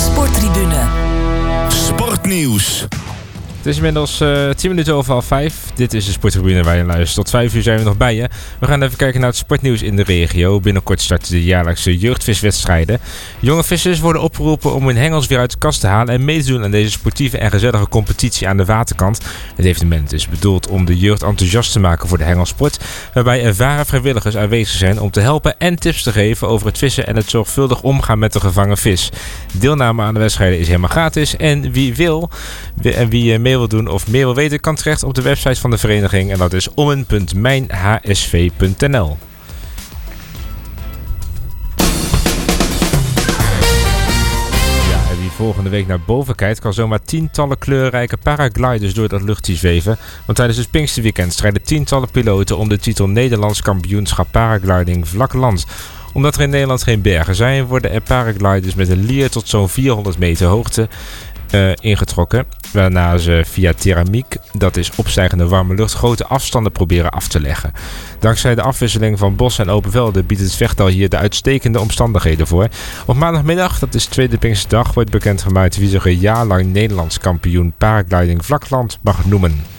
Sporttribune. Sportnieuws. Het is inmiddels 10 minuten over 5. Dit is de Sporttribune waar je luistert. Tot 5 uur zijn we nog bij je. We gaan even kijken naar het sportnieuws in de regio. Binnenkort starten de jaarlijkse jeugdviswedstrijden. Jonge vissers worden opgeroepen om hun hengels weer uit de kast te halen en mee te doen aan deze sportieve en gezellige competitie aan de waterkant. Het evenement is bedoeld om de jeugd enthousiast te maken voor de hengelsport, waarbij ervaren vrijwilligers aanwezig zijn om te helpen en tips te geven over het vissen en het zorgvuldig omgaan met de gevangen vis. Deelname aan de wedstrijden is helemaal gratis en wie mee wil doen of meer wil weten kan terecht op de website van de vereniging en dat is ommen.mijnhsv.nl. Wie volgende week naar boven kijkt, kan zomaar tientallen kleurrijke paragliders door dat luchtje zweven. Want tijdens het Pinksterweekend strijden tientallen piloten om de titel Nederlands kampioenschap paragliding vlak land. Omdat er in Nederland geen bergen zijn, worden er paragliders met een lier tot zo'n 400 meter hoogte ingetrokken. Waarna ze via thermiek, dat is opstijgende warme lucht, grote afstanden proberen af te leggen. Dankzij de afwisseling van bos en open velden biedt het vechttal hier de uitstekende omstandigheden voor. Op maandagmiddag, dat is tweede Pinksterdag, wordt bekendgemaakt wie zich een jaar lang Nederlands kampioen paragliding vlakland mag noemen.